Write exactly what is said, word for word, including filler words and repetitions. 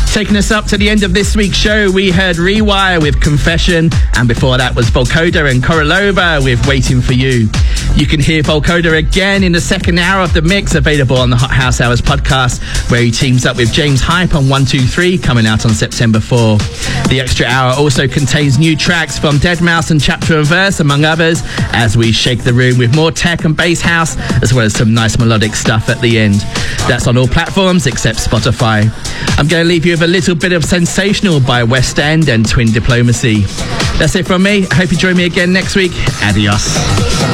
Taking us up to the end of this week's show, we heard Rewire with Confession, and before that was Volkoda and Korolova with Waiting for You. You can hear Volkoda again in the second hour of the mix, available on the Hot House Hours podcast, where he teams up with James Hype on one two three, coming out on September fourth. The extra hour also contains new tracks from deadmau five and Chapter and Verse, among others, as we shake the room with more tech and bass house, as well as some nice melodic stuff at the end. That's on all platforms except Spotify. I'm going to leave you with a little bit of Sensational by West End and Twin Diplomacy. That's it from me. I hope you join me again next week. Adios.